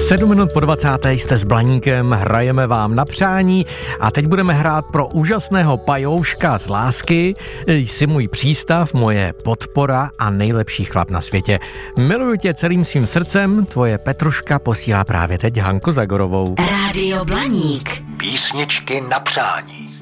7 minut po 20. jste s Blaníkem, hrajeme vám na přání a teď budeme hrát pro úžasného pajouška z lásky. Jsi můj přístav, moje podpora a nejlepší chlap na světě. Miluju tě celým svým srdcem, tvoje Petruška posílá právě teď Hanku Zagorovou. Rádio Blaník. Písničky na přání.